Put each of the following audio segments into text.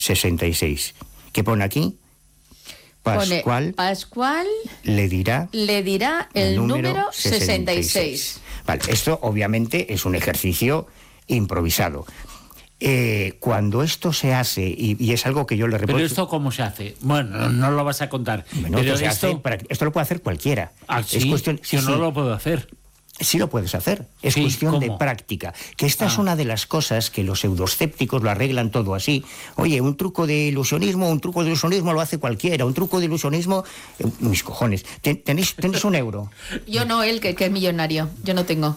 66. ¿Qué pone aquí? Pascual le dirá el número 66. Vale, esto obviamente es un ejercicio improvisado. Cuando esto se hace, y es algo que yo le reprocho... ¿Pero esto cómo se hace? Bueno, no lo vas a contar. Bueno, pero esto lo puede hacer cualquiera. ¿Sí? Es cuestión, yo no lo puedo hacer. Sí lo puedes hacer, es cuestión de práctica. Que esta es una de las cosas que los pseudoescépticos lo arreglan todo así. Oye, un truco de ilusionismo lo hace cualquiera. Un truco de ilusionismo, mis cojones. ¿Tenéis un euro? Yo no, él que es millonario. Yo no tengo.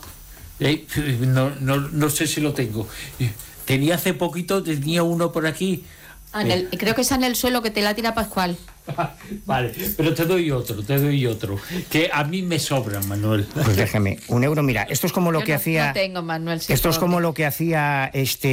No sé si lo tengo. Tenía hace poquito, tenía uno por aquí. Creo que está en el suelo, que te la tira Pascual. Vale, pero te doy otro, que a mí me sobra, Manuel. Pues déjame, un euro, mira, esto es como lo que hacía... No tengo, Manuel. Esto es como lo que hacía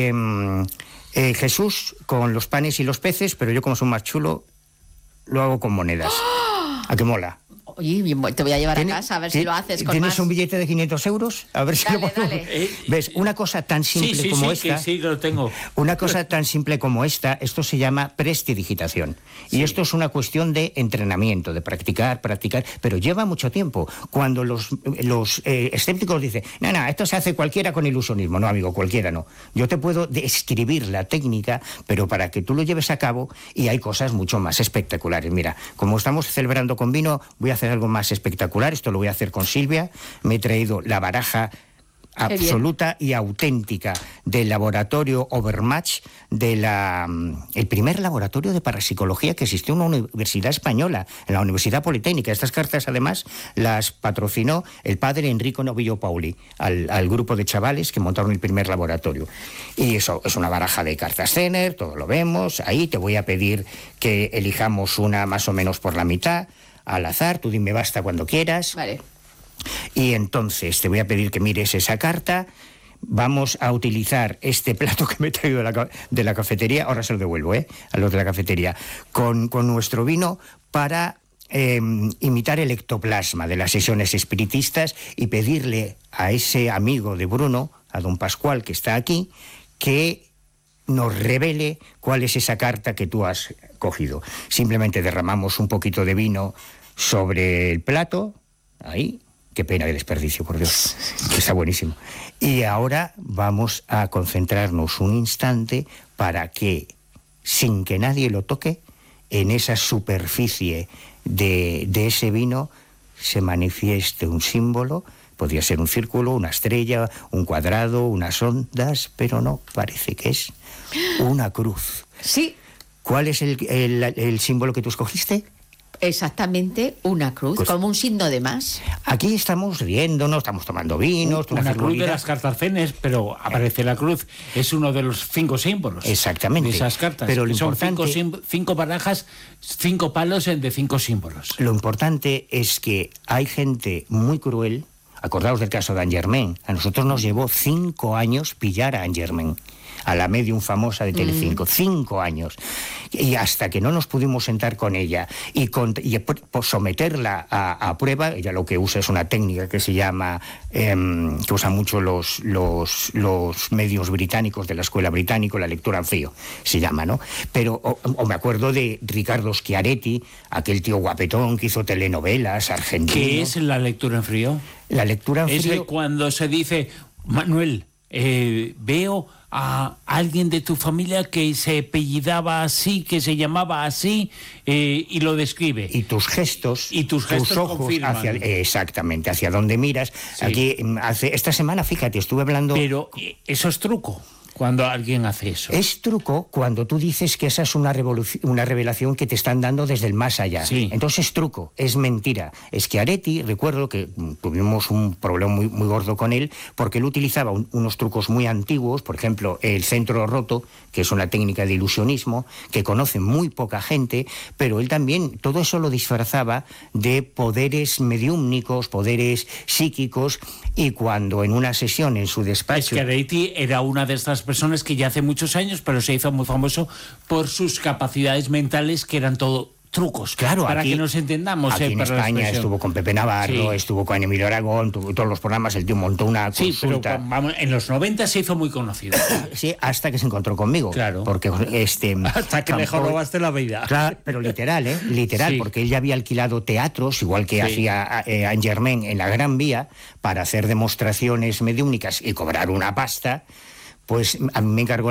Jesús con los panes y los peces, pero yo como soy más chulo, lo hago con monedas. ¿A qué mola? Oye, te voy a llevar a casa a ver si lo haces con ¿Tienes más? un billete de 500 euros? A ver si lo puedo... ¿Ves? Una cosa tan simple como esta... Sí, lo tengo. Una cosa tan simple como esta, esto se llama prestidigitación. Y esto es una cuestión de entrenamiento, de practicar, pero lleva mucho tiempo. Cuando los escépticos dicen, no, esto se hace cualquiera con ilusionismo. No, amigo, cualquiera no. Yo te puedo describir la técnica, pero para que tú lo lleves a cabo, y hay cosas mucho más espectaculares. Mira, como estamos celebrando con vino, voy a hacer algo más espectacular. Esto lo voy a hacer con Silvia. Me he traído la baraja absoluta y auténtica del laboratorio Overmatch, el primer laboratorio de parapsicología que existió en una universidad española, en la Universidad Politécnica. Estas cartas, además, las patrocinó el padre Enrico Novillo Pauli, al grupo de chavales que montaron el primer laboratorio. Y eso es una baraja de cartas Zener, todo lo vemos. Ahí te voy a pedir que elijamos una más o menos por la mitad, al azar, tú dime basta cuando quieras. Vale. Y entonces te voy a pedir que mires esa carta. Vamos a utilizar este plato que me he traído de la cafetería, ahora se lo devuelvo, a los de la cafetería, con nuestro vino para imitar el ectoplasma de las sesiones espiritistas y pedirle a ese amigo de Bruno, a don Pascual, que está aquí, que nos revele cuál es esa carta que tú has cogido. Simplemente derramamos un poquito de vino sobre el plato, ahí. Qué pena de desperdicio, por Dios, que está buenísimo. Y ahora vamos a concentrarnos un instante para que, sin que nadie lo toque, en esa superficie de ese vino se manifieste un símbolo. Podría ser un círculo, una estrella, un cuadrado, unas ondas, pero no, parece que es una cruz. Sí. ¿Cuál es el símbolo que tú escogiste? Exactamente, una cruz, como un signo de más. Aquí estamos riéndonos, estamos tomando vinos. Una cruz de las cartas Zener, pero aparece la cruz. Es uno de los 5 símbolos. Exactamente. De esas cartas. Pero lo son importante, 5 barajas, 5 palos de 5 símbolos. Lo importante es que hay gente muy cruel. Acordaos del caso de Anne Germain. A nosotros nos llevó 5 años pillar a Anne Germain, a la medium famosa de Telecinco. 5 años. Y hasta que no nos pudimos sentar con ella y someterla a prueba, ella lo que usa es una técnica que se llama, que usan mucho los medios británicos de la escuela británica, la lectura en frío, se llama, ¿no? Pero, me acuerdo de Ricardo Schiaretti, aquel tío guapetón que hizo telenovelas argentino. ¿Qué es la lectura en frío? La lectura en frío... Es cuando se dice, Manuel, veo a alguien de tu familia que se apellidaba así, que se llamaba así, y lo describe. Y tus gestos, tus ojos confirman. Exactamente, hacia donde miras. Sí. Aquí, esta semana, fíjate, estuve hablando... Pero eso es truco, cuando alguien hace eso. Es truco cuando tú dices que esa es una revelación que te están dando desde el más allá. Sí. Entonces es truco, es mentira. Schiaretti, recuerdo que tuvimos un problema muy, muy gordo con él, porque él utilizaba unos trucos muy antiguos, por ejemplo, el centro roto, que es una técnica de ilusionismo, que conoce muy poca gente, pero él también todo eso lo disfrazaba de poderes mediúmnicos, poderes psíquicos, y cuando en una sesión en su despacho... Schiaretti era una de estas personas que ya hace muchos años, pero se hizo muy famoso por sus capacidades mentales, que eran todo trucos. Claro, para aquí, que nos entendamos. Aquí en para la España expresión. estuvo con Pepe Navarro, Sí. estuvo con Emilio Aragón, tuvo todos los programas, el tío montó una Sí, pero consulta. vamos, en los 90 se hizo muy conocido. Sí, hasta que se encontró conmigo. Claro. Porque Hasta que mejor robaste la vida. Claro, pero literal, literal, Sí. porque él ya había alquilado teatros, igual que Sí. hacía Angermain en la Gran Vía, para hacer demostraciones mediúnicas y cobrar una pasta. Pues a mí me encargó